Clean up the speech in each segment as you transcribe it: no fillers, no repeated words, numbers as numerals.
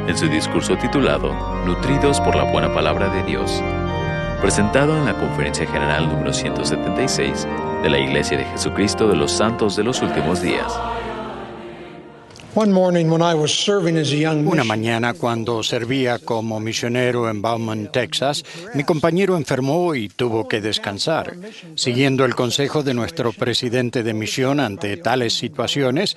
en su discurso titulado Nutridos por la buena palabra de Dios, presentado en la Conferencia General número 176 de la Iglesia de Jesucristo de los Santos de los Últimos Días. Una mañana, cuando servía como misionero en Beaumont, Texas, mi compañero enfermó y tuvo que descansar. Siguiendo el consejo de nuestro presidente de misión ante tales situaciones,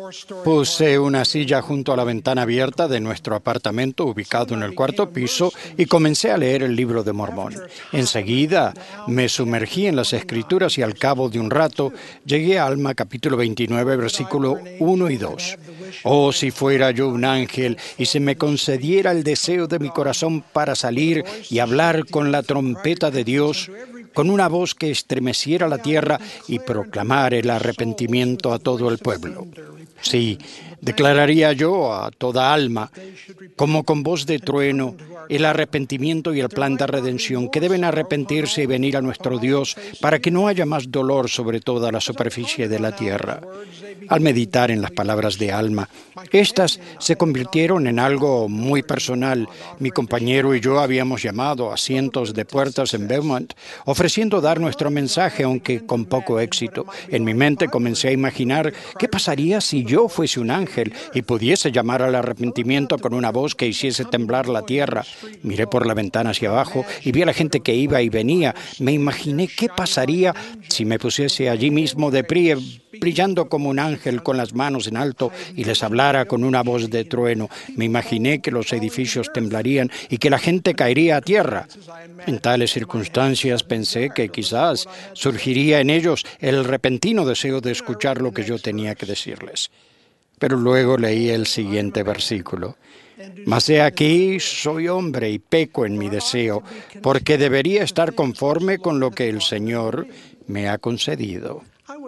puse una silla junto a la ventana abierta de nuestro apartamento ubicado en el cuarto piso y comencé a leer el libro de Mormón. Enseguida me sumergí en las Escrituras y al cabo de un rato llegué a Alma capítulo 29, versículo 1 y 2. Oh, si fuera yo un ángel y se me concediera el deseo de mi corazón para salir y hablar con la trompeta de Dios, con una voz que estremeciera la tierra y proclamar el arrepentimiento a todo el pueblo. Sí, declararía yo a toda alma, como con voz de trueno, el arrepentimiento y el plan de redención, que deben arrepentirse y venir a nuestro Dios para que no haya más dolor sobre toda la superficie de la tierra. Al meditar en las palabras de Alma, estas se convirtieron en algo muy personal. Mi compañero y yo habíamos llamado a cientos de puertas en Beaumont, ofreciendo dar nuestro mensaje, aunque con poco éxito. En mi mente comencé a imaginar qué pasaría si yo fuese un ángel y pudiese llamar al arrepentimiento con una voz que hiciese temblar la tierra. Miré por la ventana hacia abajo y vi a la gente que iba y venía. Me imaginé qué pasaría si me pusiese allí mismo de pie, brillando como un ángel con las manos en alto y les hablara con una voz de trueno. Me imaginé que los edificios temblarían y que la gente caería a tierra. En tales circunstancias pensé que quizás surgiría en ellos el repentino deseo de escuchar lo que yo tenía que decirles. Pero luego leí el siguiente versículo. Mas he aquí, soy hombre y peco en mi deseo, porque debería estar conforme con lo que el Señor me ha concedido.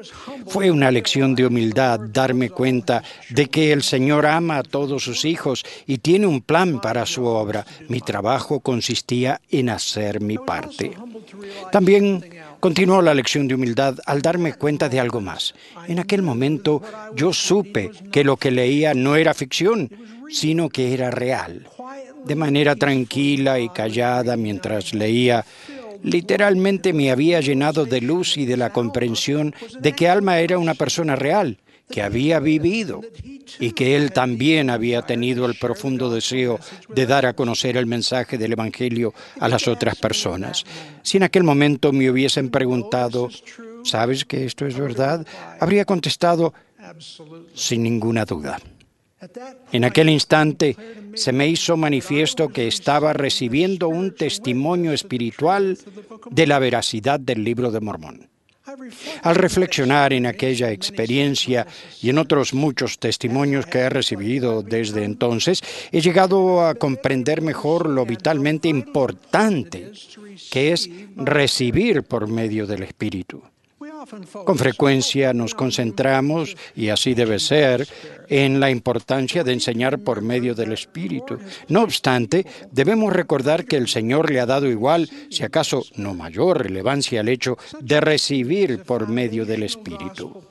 Fue una lección de humildad darme cuenta de que el Señor ama a todos sus hijos y tiene un plan para su obra. Mi trabajo consistía en hacer mi parte. También continuó la lección de humildad al darme cuenta de algo más. En aquel momento yo supe que lo que leía no era ficción, sino que era real. De manera tranquila y callada mientras leía, literalmente me había llenado de luz y de la comprensión de que Alma era una persona real, que había vivido y que él también había tenido el profundo deseo de dar a conocer el mensaje del Evangelio a las otras personas. Si en aquel momento me hubiesen preguntado, ¿sabes que esto es verdad?, habría contestado, sin ninguna duda. En aquel instante se me hizo manifiesto que estaba recibiendo un testimonio espiritual de la veracidad del libro de Mormón. Al reflexionar en aquella experiencia y en otros muchos testimonios que he recibido desde entonces, he llegado a comprender mejor lo vitalmente importante que es recibir por medio del Espíritu. Con frecuencia nos concentramos, y así debe ser, en la importancia de enseñar por medio del Espíritu. No obstante, debemos recordar que el Señor le ha dado igual, si acaso no mayor relevancia al hecho de recibir por medio del Espíritu.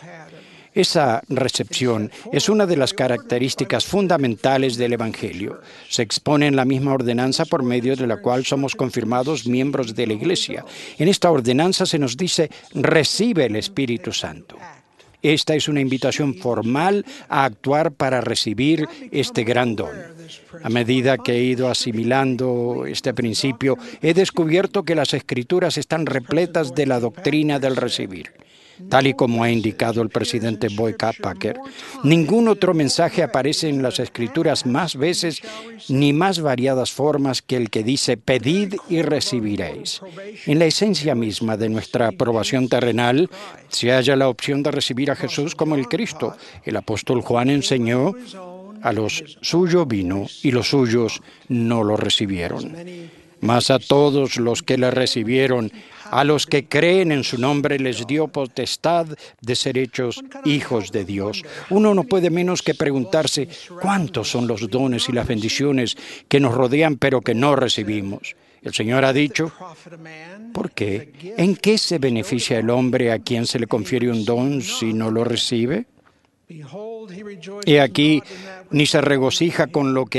Esa recepción es una de las características fundamentales del Evangelio. Se expone en la misma ordenanza por medio de la cual somos confirmados miembros de la Iglesia. En esta ordenanza se nos dice, recibe el Espíritu Santo. Esta es una invitación formal a actuar para recibir este gran don. A medida que he ido asimilando este principio, he descubierto que las Escrituras están repletas de la doctrina del recibir. Tal y como ha indicado el presidente Boyka Packer, ningún otro mensaje aparece en las Escrituras más veces ni más variadas formas que el que dice, pedid y recibiréis. En la esencia misma de nuestra aprobación terrenal se halla la opción de recibir a Jesús como el Cristo. El apóstol Juan enseñó, a los suyos vino y los suyos no lo recibieron. Mas a todos los que le recibieron, a los que creen en su nombre, les dio potestad de ser hechos hijos de Dios. Uno no puede menos que preguntarse cuántos son los dones y las bendiciones que nos rodean, pero que no recibimos. El Señor ha dicho, ¿por qué? ¿En qué se beneficia el hombre a quien se le confiere un don si no lo recibe? He aquí, ni se regocija con lo que